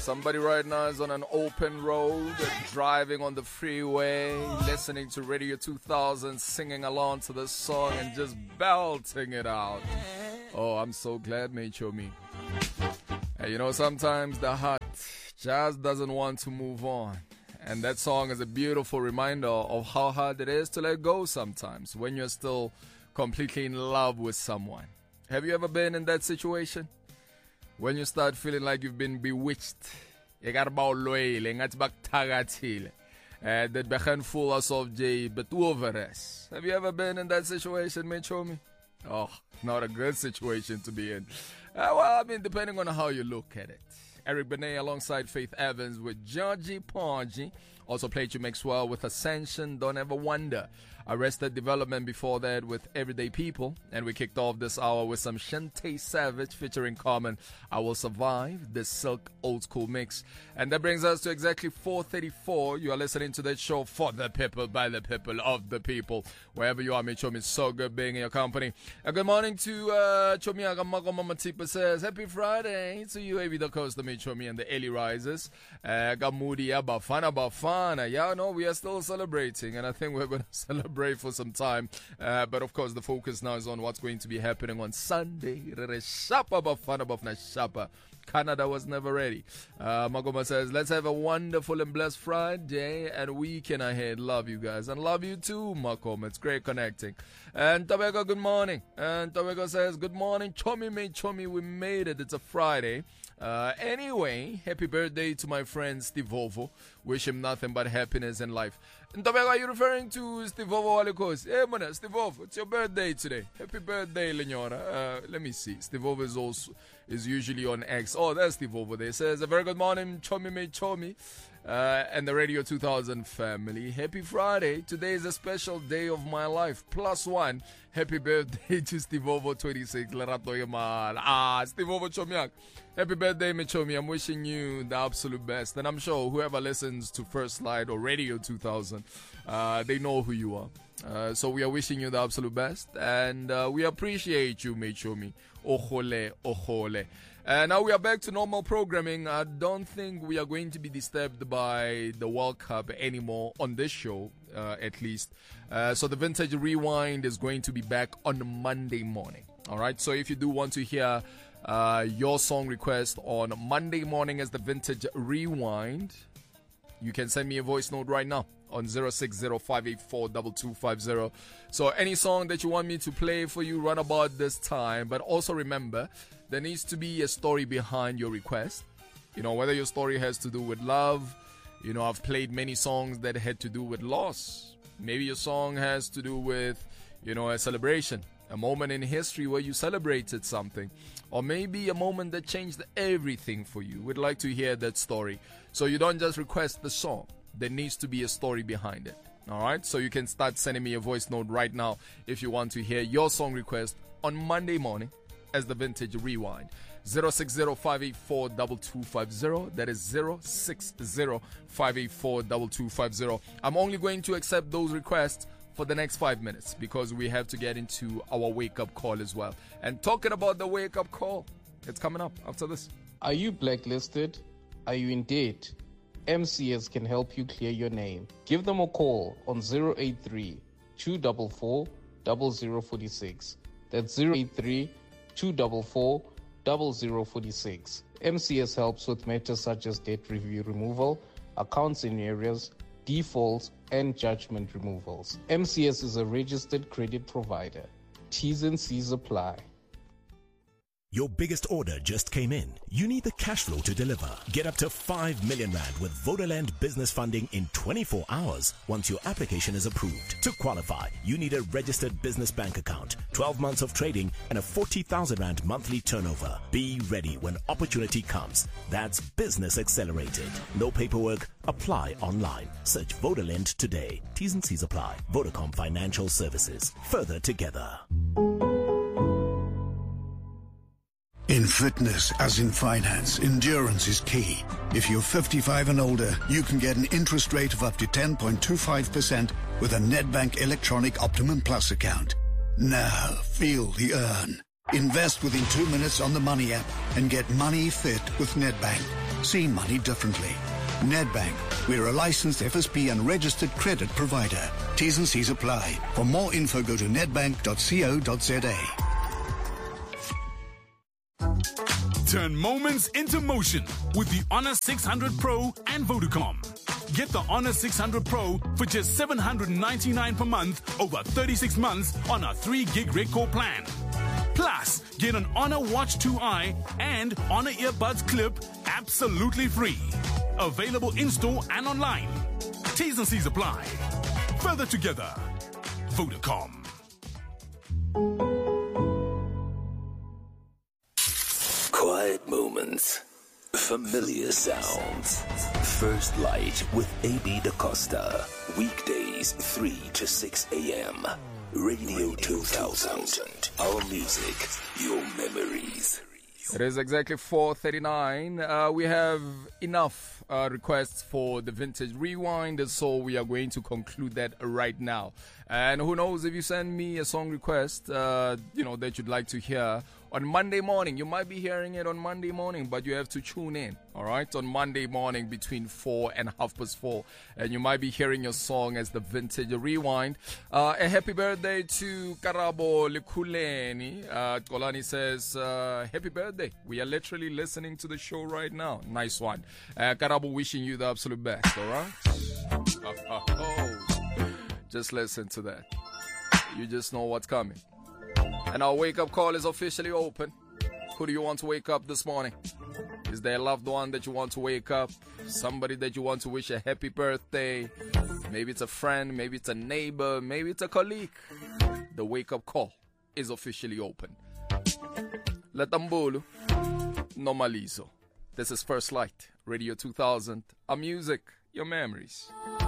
Somebody right now is on an open road, driving on the freeway, listening to Radio 2000, singing along to the song and just belting it out. Oh, I'm so glad, Mechomi. And you know, sometimes the heart just doesn't want to move on. And that song is a beautiful reminder of how hard it is to let go sometimes when you're still completely in love with someone. Have you ever been in that situation? When you start feeling like you've been bewitched, that begin full us of J, but over us. Have you ever been in that situation, Mechomi? Oh, not a good situation to be in. Well, I mean, depending on how you look at it. Eric Benet alongside Faith Evans with Georgie Porgy. Also played you Maxwell with Ascension, Don't Ever Wonder. Arrested Development before that with Everyday People. And we kicked off this hour with some Shantae Savage featuring Common, I Will Survive, the Silk Old School Mix. And that brings us to exactly 4:34. You are listening to that show for the people, by the people, of the people. Wherever you are, Mechomi, it's so good being in your company. And good morning to Chomiaga Mago Mama Tipa says, Happy Friday to you, Avi the Costa, Mechomi, and the early risers. Gamudi Bafana. Yeah, no, we are still celebrating, and I think we're going to celebrate for some time. But of course, the focus now is on what's going to be happening on Sunday. Canada was never ready. Magoma says, let's have a wonderful and blessed Friday and weekend ahead. Love you guys. And love you too, Magoma. It's great connecting. And Tobego, good morning. And Tobego says, good morning. Chomi, we made it. It's a Friday. Anyway, happy birthday to my friend Stivovo. Wish him nothing but happiness in life. And Tobego, are you referring to Stivovo Alikos? Hey, man, Stivovo, it's your birthday today. Happy birthday, Leonora. Let me see. Stivovo is usually on X. Oh, there's Stivovo there. Says, a very good morning, Chomi. And the Radio 2000 family. Happy Friday. Today is a special day of my life. +1. Happy birthday to Stivovo 26. Lerato Yamal. Stivovo Chomiak. Happy birthday, Mechomi. I'm wishing you the absolute best. And I'm sure whoever listens to First Light or Radio 2000, they know who you are. So we are wishing you the absolute best. And we appreciate you, Mechomi. Ohole. Now we are back to normal programming. I don't think we are going to be disturbed by the World Cup anymore on this show, at least. So the Vintage Rewind is going to be back on Monday morning. All right. So if you do want to hear your song request on Monday morning as the Vintage Rewind, you can send me a voice note right now on 060-584-2250. So any song that you want me to play for you, run about this time. But also remember, there needs to be a story behind your request. You know, whether your story has to do with love. You know, I've played many songs that had to do with loss. Maybe your song has to do with, you know, a celebration. A moment in history where you celebrated something. Or maybe a moment that changed everything for you. We'd like to hear that story. So you don't just request the song. There needs to be a story behind it. Alright? So you can start sending me a voice note right now if you want to hear your song request on Monday morning as the Vintage Rewind. 060-584-2250. That is 060-584-2250. I'm only going to accept those requests for the next 5 minutes because we have to get into our wake-up call as well. And talking about the wake-up call, it's coming up after this. Are you blacklisted? Are you in debt? MCS can help you clear your name. Give them a call on 083-244-0046. That's 083-244-0046. MCS helps with matters such as debt review removal, accounts in areas, defaults, and judgment removals. MCS is a registered credit provider. T's and C's apply. Your biggest order just came in. You need the cash flow to deliver. Get up to 5 million rand with Vodaland business funding in 24 hours once your application is approved. To qualify, you need a registered business bank account, 12 months of trading, and a 40,000 rand monthly turnover. Be ready when opportunity comes. That's Business Accelerated. No paperwork. Apply online. Search Vodaland today. T's and C's apply. Vodacom Financial Services. Further together. In fitness, as in finance, endurance is key. If you're 55 and older, you can get an interest rate of up to 10.25% with a Nedbank Electronic Optimum Plus account. Now, feel the earn. Invest within 2 minutes on the Money app and get money fit with Nedbank. seen money differently. Nedbank, we're a licensed FSP and registered credit provider. T's and C's apply. For more info, go to nedbank.co.za. Turn moments into motion with the Honor 600 Pro and Vodacom. Get the Honor 600 Pro for just $799 per month over 36 months on a 3-gig record plan. Plus, get an Honor Watch 2i and Honor Earbuds Clip absolutely free. Available in-store and online. T's and C's apply. Further together. Vodacom. Quiet moments. Familiar sounds. First Light with A.B. DaCosta. Weekdays 3 to 6 a.m. Radio 2000. Our music, your memories. It is exactly 4:39. We have enough requests for the Vintage Rewind, so we are going to conclude that right now. And who knows, if you send me a song request, that you'd like to hear on Monday morning, you might be hearing it on Monday morning, but you have to tune in, all right, on Monday morning between 4 and 4:30, and you might be hearing your song as the Vintage Rewind. A happy birthday to Karabo Likuleni. Kolani says, happy birthday. We are literally listening to the show right now. Nice one. Karabo, wishing you the absolute best, all right? Just listen to that. You just know what's coming. And our wake-up call is officially open. Who do you want to wake up this morning? Is there a loved one that you want to wake up? Somebody that you want to wish a happy birthday? Maybe it's a friend, maybe it's a neighbor, maybe it's a colleague. The wake-up call is officially open. Latambulu, Normalizo. This is First Light, Radio 2000. Our music, your memories.